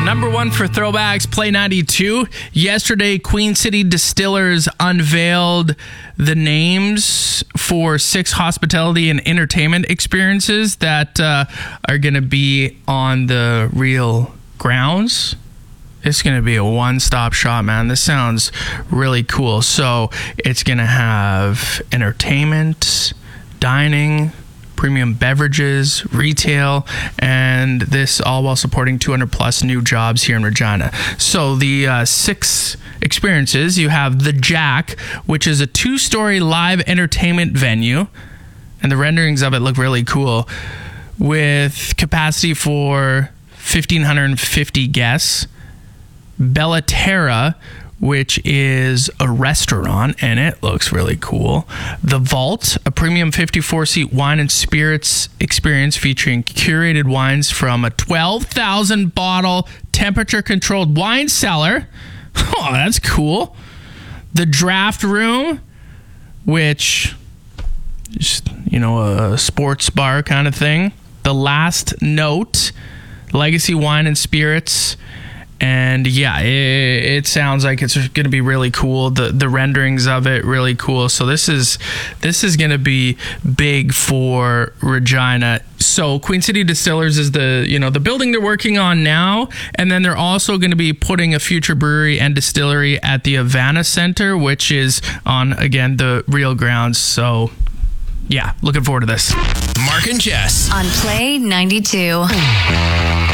Number one for throwbacks, Play 92. Yesterday, Queen City Distillers unveiled the names for 6 hospitality and entertainment experiences that are going to be on the real grounds. It's going to be a one-stop shop, man. This sounds really cool. So it's going to have entertainment, dining, premium beverages, retail, and this all while supporting 200 plus new jobs here in Regina. So the 6 experiences, you have The Jack, which is a 2-story live entertainment venue, and the renderings of it look really cool, with capacity for 1,550 guests. Bellaterra, which is a restaurant, and it looks really cool. The Vault, a premium 54-seat wine and spirits experience featuring curated wines from a 12,000-bottle temperature-controlled wine cellar. Oh, that's cool. The Draft Room, which is, a sports bar kind of thing. The Last Note, legacy wine and spirits. And yeah, it sounds like it's going to be really cool. The renderings of it really cool. So this is going to be big for Regina. So Queen City Distillers is the building they're working on now, and then they're also going to be putting a future brewery and distillery at the Havana Center, which is on, again, the real grounds. So yeah, looking forward to this. Mark and Jess on Play 92.